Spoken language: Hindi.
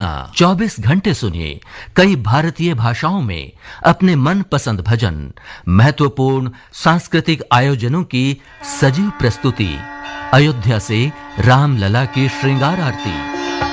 हाँ, 24 घंटे सुनिए कई भारतीय भाषाओं में अपने मनपसंद भजन, महत्वपूर्ण सांस्कृतिक आयोजनों की सजीव प्रस्तुति, अयोध्या से रामलला की श्रृंगार आरती।